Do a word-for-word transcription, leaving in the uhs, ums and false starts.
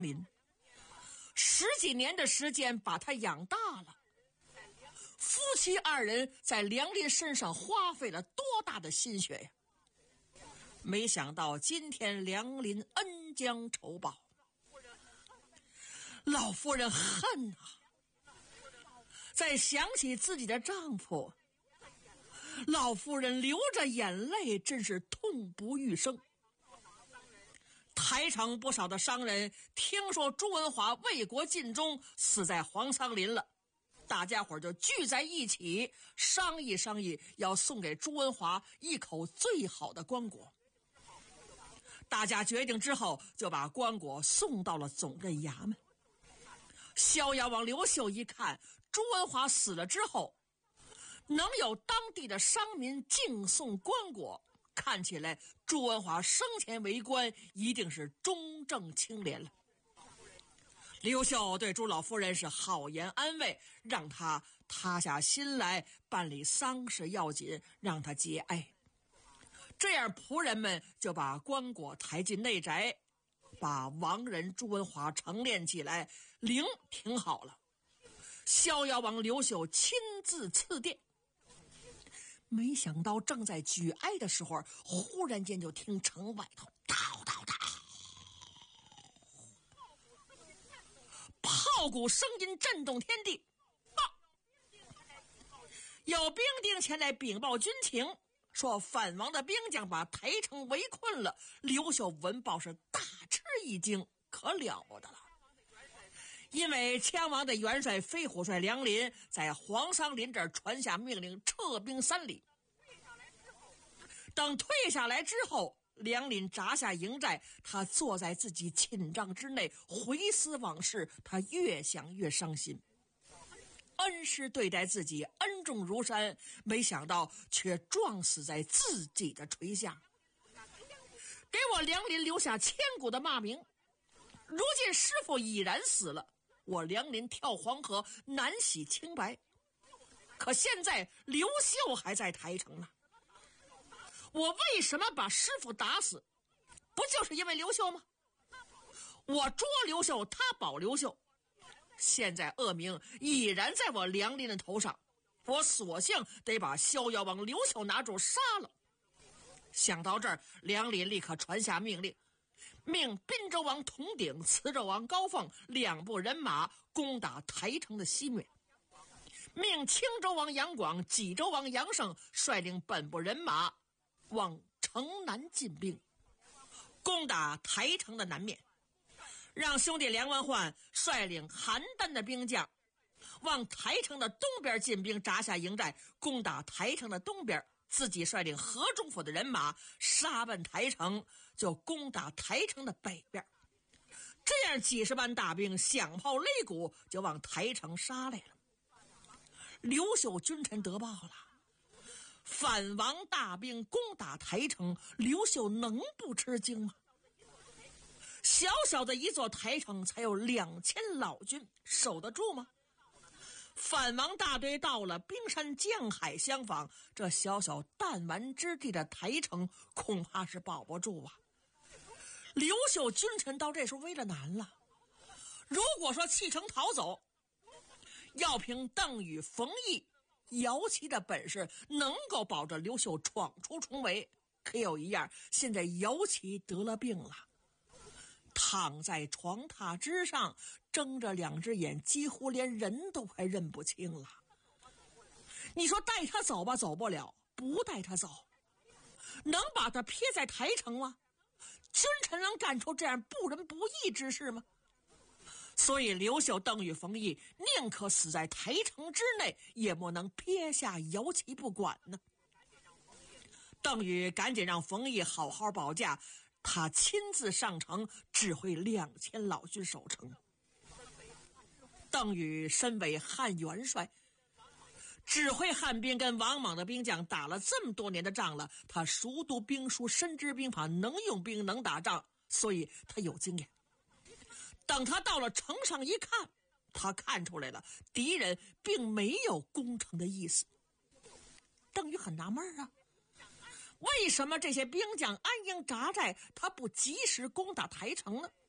林，十几年的时间把他养大了。夫妻二人在梁林身上花费了多大的心血呀！没想到今天梁林恩将仇报，老夫人恨啊！再想起自己的丈夫，老夫人流着眼泪，真是痛不欲生。台城不少的商人听说朱文华为国尽忠，死在黄桑林了，大家伙就聚在一起商议商议，要送给朱文华一口最好的棺椁。大家决定之后，就把棺椁送到了总镇衙门。逍遥王刘秀一看朱文华死了之后，能有当地的商民敬送棺椁，看起来朱文华生前为官一定是忠正清廉了。刘秀对朱老夫人是好言安慰，让她塌下心来，办理丧事要紧，让她节哀。这样仆人们就把棺椁抬进内宅，把亡人朱文华成殓起来，灵停好了。逍遥王刘秀亲自赐殿。没想到正在举哀的时候，忽然间就听城外头叨叨叨，炮鼓声音震动天地。报！有兵丁前来禀报军情，说反王的兵将把台城围困了。刘秀闻报是大吃一惊，可了不得了。因为羌王的元帅飞虎帅梁林在黄桑林这儿传下命令，撤兵三里。等退下来之后，梁林扎下营寨，他坐在自己寝帐之内，回思往事，他越想越伤心。恩师对待自己恩重如山，没想到却撞死在自己的麾下，给我梁林留下千古的骂名。如今师父已然死了，我梁林跳黄河难洗清白，可现在刘秀还在台城呢。我为什么把师父打死？不就是因为刘秀吗？我捉刘秀，他保刘秀，现在恶名已然在我梁林的头上，我索性得把逍遥王刘秀拿住杀了。想到这儿，梁林立刻传下命令，命滨州王佟鼎、磁州王高凤两部人马攻打台城的西面，命青州王杨广、济州王杨胜率领本部人马往城南进兵，攻打台城的南面，让兄弟梁文焕率领邯郸的兵将往台城的东边进兵，扎下营寨攻打台城的东边，自己率领河中府的人马杀奔台城，就攻打台城的北边。这样几十万大兵响炮擂鼓就往台城杀来了。刘秀君臣得报了，反王大兵攻打台城，刘秀能不吃惊吗？小小的一座台城才有两千老军，守得住吗？反王大队到了，冰山江海相仿，这小小弹丸之地的台城恐怕是保不住啊。刘秀君臣到这时候为了难了，如果说弃城逃走，要凭邓禹、冯异、姚琦的本事能够保着刘秀闯出重围，可有一样，现在姚琦得了病了，躺在床榻之上，睁着两只眼，几乎连人都快认不清了。你说带他走吧，走不了；不带他走，能把他撇在台城吗？君臣能干出这样不仁不义之事吗？所以刘秀、邓禹、冯异宁可死在台城之内，也莫能撇下姚琦不管呢。邓禹赶紧让冯异好好保驾，他亲自上城指挥两千老军守城。邓禹身为汉元帅，指挥汉兵跟王莽的兵将打了这么多年的仗了，他熟读兵书，深知兵法，能用兵，能打仗，所以他有经验。等他到了城上一看，他看出来了，敌人并没有攻城的意思。邓禹很纳闷啊，为什么这些兵将安营扎寨，他不及时攻打台城呢？